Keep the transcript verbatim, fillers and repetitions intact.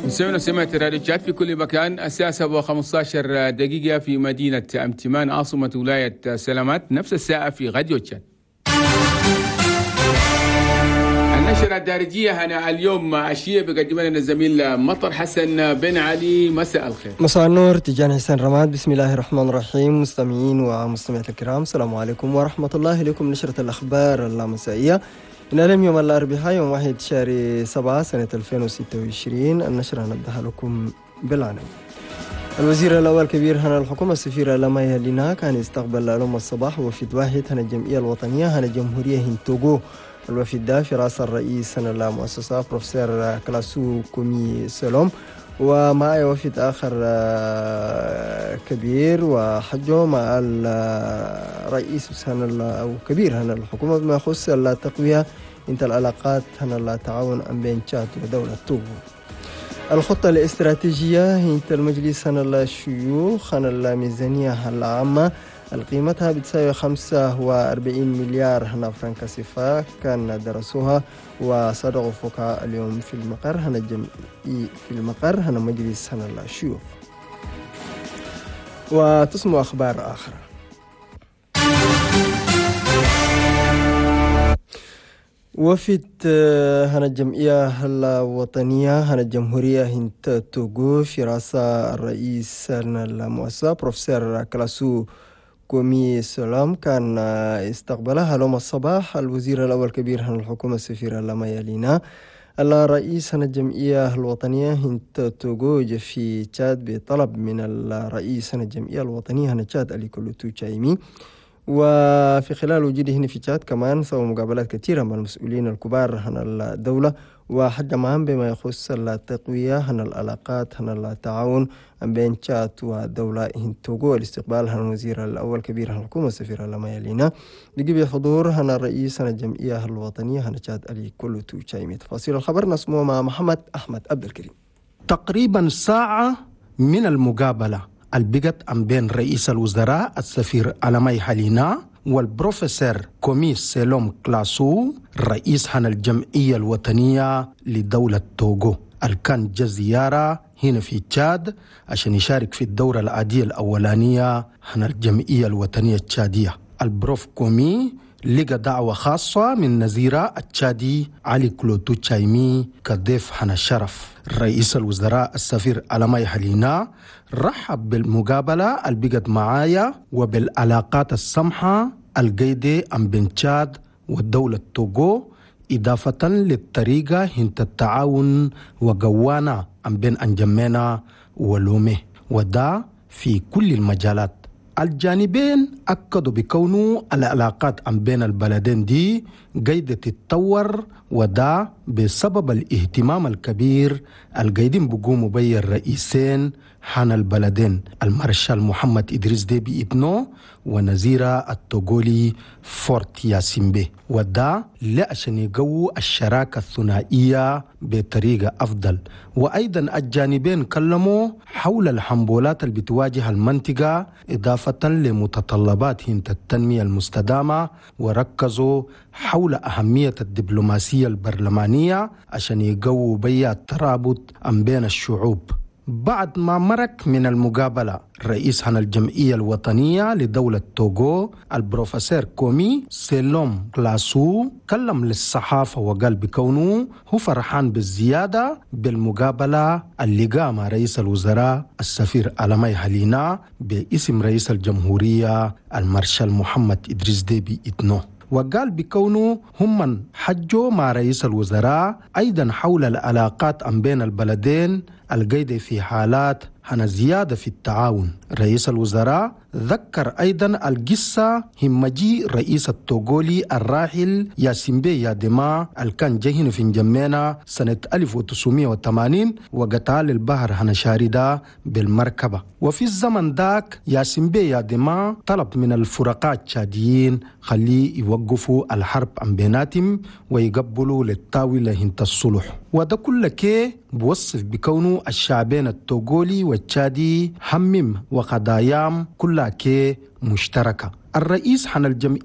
مستمعينا سمعت راديو تشات في كل مكان. الساعة سبعة وخمسة عشر دقيقة في مدينة امتمان عاصمة ولاية سلامات، نفس الساعة في راديو تشات. النشرة الدارجية هنا اليوم عشية بقدم لنا الزميل مطر حسن بن علي. مساء الخير. مساء النور. تيجان حسين رماد. بسم الله الرحمن الرحيم. مستمعين ومستمعات الكرام، السلام عليكم ورحمة الله. لكم نشرة الأخبار اللامسائية من اليوم يوم الأربعاء يوم واحد شهر سبعة سنة ألفين وستة وعشرين. النشرة نبدأها لكم بالعناوين. الوزير الأول كبير هنا الحكومة السفير لما يلينا كان يستقبل اليوم الصباح وفد واحد هنا الجمعية الوطنية هنا جمهورية هنتوغو. الوفد ده في رأس الرئيس هنا المؤسسة بروفيسور كلاسو كومي سلوم، ومعي وفد آخر كبير وحجه مع الرئيس هنا أو كبير هنا الحكومة بما يخص التقوية انت العلاقات هنا التعاون بين تشاد ودولة توغو. الخطة الاستراتيجية انت المجلس هنا الشيوخ هنا الميزانية العامة القيمتها بتساوي خمسة وأربعين مليار هنا فرنك سيفا كان درسوها وصدقوا فوقها اليوم في المقر هنا الجمعي في المقر هنا مجلس هنا الشيوخ. وتسمع أخبار آخرى. وفد هنا الجمعية الوطنية هنا الجمهورية هنت توغو في رأس الرئيس هنا المؤسسة بروفيسور كلاسو كومي سلام كان استقبلها اليوم الصباح الوزير الأول كبير هنا الحكومة السفير لما يلينا الرئيس هنا الجمعية الوطنية هنت توغو في تشاد بطلب من الرئيس هنا الجمعية الوطنية هنا تشاد ألي كولوتو تشايمي. وفي خلال وجوده هنا في تشاد كمان سوى مقابلات كثيرة مع المسؤولين الكبار هنا الدولة وحتى معهم بما يخص التقوية هنا العلاقات هنا التعاون بين تشاد ودولة هنتوغو. الاستقبال هنا الوزير الأول كبير هنا الحكومة السفير لما يلينا بقي حضور هنا الرئيس هنا الجمعية الوطنية هنا تشاد ألي كولوتو تشايمي. تفاصيل الخبر نسموها مع محمد أحمد عبد الكريم. تقريبا ساعة من المقابلة البقت عن بين رئيس الوزراء السفير ألماي هالينا والبروفيسور كومي سيلوم كلاسو رئيس هنا الجمعية الوطنية لدولة توغو الكان جا زيارة هنا في تشاد عشان يشارك في الدورة العادية الأولانية هنا الجمعية الوطنية التشادية. البروف كومي لقى دعوة خاصة من نظيره التشادي علي كلوتو تشايمي كضيف هنا الشرف. رئيس الوزراء السفير ألماي هالينا رحب بالمقابلة البقت معايا وبالعلاقات السمحة القيدة عن بين تشاد والدولة توغو، إضافة للطريقة هنت التعاون وقوانا عن بين أنجمينا ولومه، وده في كل المجالات. الجانبين أكدوا بكونه العلاقات عن بين البلدين دي قيدة تتطور، وده بسبب الاهتمام الكبير القايدين بقوموا بي الرئيسين حان البلدين المارشال محمد إدريس ديبي ابنه ونزيرة التوغولي فورت ياسيمبي، وده لأشان يقووا الشراكة الثنائية بطريقة أفضل. وأيضا الجانبين كلموا حول الحنبولات اللي بتواجه المنطقة إضافة لمتطلبات هنت التنمية المستدامة، وركزوا حول أهمية الدبلوماسية البرلمانية عشان يقووا بيا الترابط عن بين الشعوب. بعد ما مرك من المقابلة رئيس هنا الجمعية الوطنية لدولة توغو البروفيسور كومي سيلوم كلاسو كلم للصحافة وقال بكونه هو فرحان بالزيادة بالمقابلة اللي قام رئيس الوزراء السفير ألماي هالينا باسم رئيس الجمهورية المارشال محمد إدريس ديبي إتنو، وقال بكونه هم من حجوا مع رئيس الوزراء أيضا حول العلاقات عن بين البلدين القيدة في حالات هنا زيادة في التعاون. رئيس الوزراء ذكر أيضا القصة هم مجيء رئيس التوغولي الراحل ياسيمبي يادما الكان جهن في نجمينا سنة ألف وتسعمائة وثمانين وقتال البحر هنا شاردة بالمركبة. وفي الزمن داك ياسيمبي يادما طلب من الفرقاء التشاديين خليه يوقفوا الحرب عن بيناتهم ويقبلوا للطاولة هنت الصلح. وده كل كي بوصف بكونه الشعبين التوغولي والتشادي همم وقضايام كلها كي مشتركة. الرئيس حن الجمعية